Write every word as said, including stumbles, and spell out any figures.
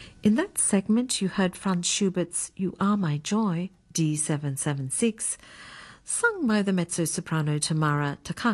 In that segment, you heard Franz Schubert's You Are My Joy, D seven seven six, sung by the mezzo-soprano Tamara Takaki.